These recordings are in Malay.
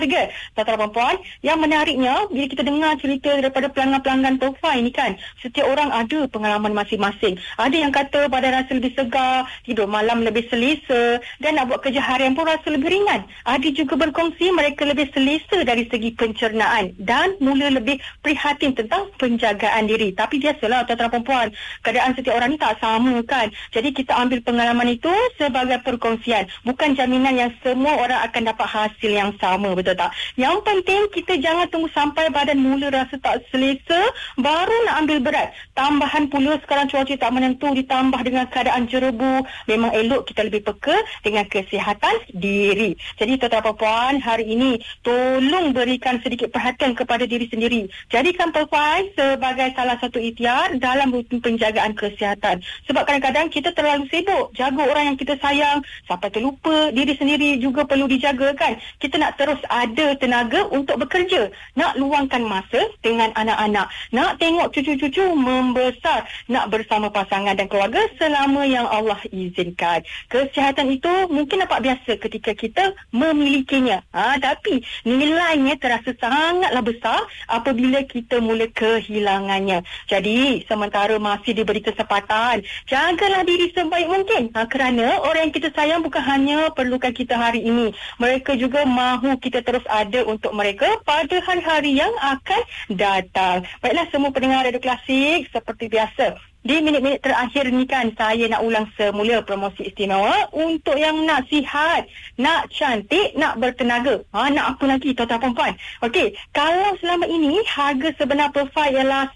Tuan-tuan perempuan, yang menariknya bila kita dengar cerita daripada pelanggan-pelanggan profil ni kan, setiap orang ada pengalaman masing-masing. Ada yang kata badan rasa lebih segar, tidur malam lebih selesa dan nak buat kerja harian pun rasa lebih ringan. Ada juga berkongsi mereka lebih selesa dari segi pencernaan dan mula lebih prihatin tentang penjagaan diri. Tapi biasalah tuan-tuan perempuan, keadaan setiap orang ni tak sama kan. Jadi kita ambil pengalaman itu sebagai perkongsian, bukan jaminan yang semua orang akan dapat hasil yang sama, betul tak? Yang penting kita jangan tunggu sampai badan mula rasa tak selesa baru nak ambil berat. Tambahan pula sekarang cuaca tak menentu ditambah dengan keadaan jerebu, memang elok kita lebih peka dengan kesihatan diri. Jadi tuan-tuan puan, hari ini tolong berikan sedikit perhatian kepada diri sendiri. Jadikan profil sebagai salah satu ikhtiar dalam rutin penjagaan kesihatan. Sebab kadang-kadang kita terlalu sibuk jaga orang yang kita sayang sampai terlupa diri sendiri juga perlu dijaga kan. Kita nak terus ada tenaga untuk bekerja, nak luangkan masa dengan anak-anak, nak tengok cucu-cucu membesar, nak bersama pasangan dan keluarga selama yang Allah izinkan. Kesihatan itu mungkin nampak biasa ketika kita memilikinya, tapi nilainya terasa sangatlah besar apabila kita mula kehilangannya. Jadi sementara masih diberi kesempatan, jagalah diri sebaik mungkin, kerana orang yang kita sayang bukan hanya perlukan kita hari ini, mereka juga mahu kita terus ada untuk mereka pada hari-hari yang akan datang. Baiklah semua pendengar Radio Klasik, seperti biasa di minit-minit terakhir ni kan, saya nak ulang semula promosi istimewa untuk yang nak sihat, nak cantik, nak bertenaga. Nak apa lagi tuan-tuan perempuan? Okey, kalau selama ini harga sebenar profil ialah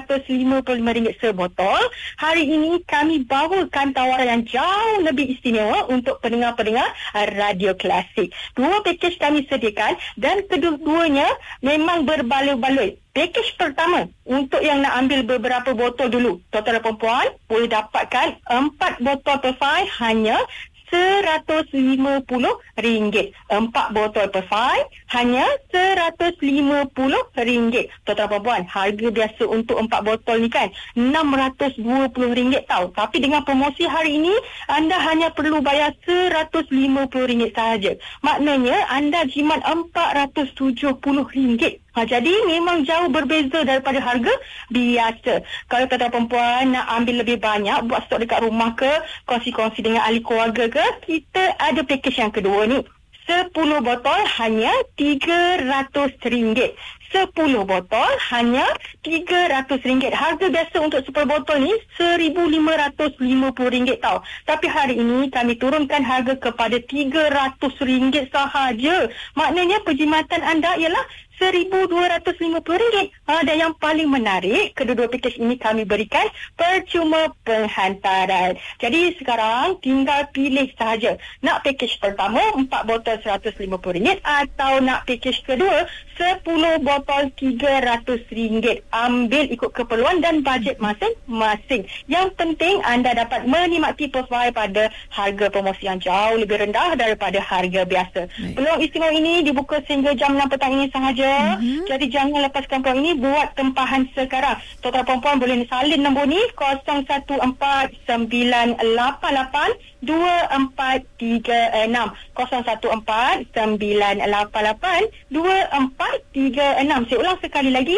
RM155 sebotol, hari ini kami bawakan tawaran yang jauh lebih istimewa untuk pendengar-pendengar Radio Klasik. Dua pakej kami sediakan dan kedua-duanya memang berbaloi-baloi. Pakej pertama, untuk yang nak ambil beberapa botol dulu, tuan-tuan dan perempuan boleh dapatkan 4 botol profil hanya RM150. 4 botol profil hanya RM150. Tuan-tuan perempuan, harga biasa untuk 4 botol ni kan RM620 tau. Tapi dengan promosi hari ini, anda hanya perlu bayar RM150 sahaja. Maknanya anda jimat RM470. Jadi memang jauh berbeza daripada harga biasa. Kalau tuan-tuan perempuan nak ambil lebih banyak, buat stok dekat rumah ke, kongsi-kongsi dengan ahli keluarga ke, kita ada pakej yang kedua ni. 10 botol hanya RM300. 10 botol hanya RM300. Harga biasa untuk 10 botol ni RM1,550 tau. Tapi hari ini kami turunkan harga kepada RM300 sahaja. Maknanya perkhidmatan anda ialah RM1,250. Dan yang paling menarik, kedua-dua pakej ini kami berikan percuma penghantaran. Jadi sekarang tinggal pilih sahaja. Nak pakej pertama 4 botol RM150 atau nak pakej kedua 10 botol RM300. Ambil ikut keperluan dan bajet masing-masing. Yang penting anda dapat menikmati profil pada harga promosi yang jauh lebih rendah daripada harga biasa. Peluang istimewa ini dibuka sehingga jam 6 petang ini sahaja. Jadi jangan lepaskan peluang ini, buat tempahan sekarang. Tuan-tuan perempuan boleh salin nombor ni 0149882436 0149882436. Saya ulang sekali lagi,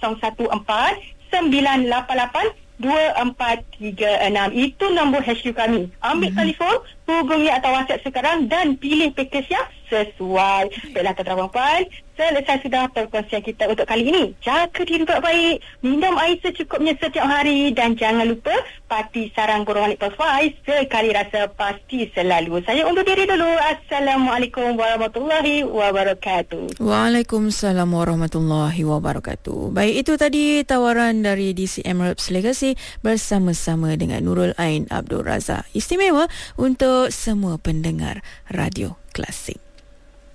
0149882436. Itu nombor HQ kami. Ambil telefon, hubungi atau WhatsApp sekarang dan pilih pakej yang sesuai. Baiklah tuan-tuan perempuan, selesai sudah perkongsian kita untuk kali ini. Jaga diri baik-baik, minum air secukupnya setiap hari dan jangan lupa pati sarang burung walet profil, sekali rasa pasti selalu. Saya undur diri dulu. Assalamualaikum warahmatullahi wabarakatuh. Waalaikumsalam warahmatullahi wabarakatuh. Baik, itu tadi tawaran dari DCM Herbs Legacy bersama-sama dengan Nurul Ain Abdul Razak. Istimewa untuk semua pendengar Radio Klasik.